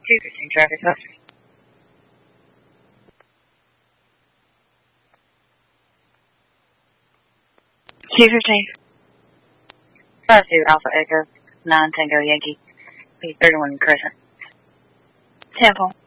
215 traffic officer. 215. 52 Alpha Echo, 9 Tango Yankee, P31 Crescent. 10-4.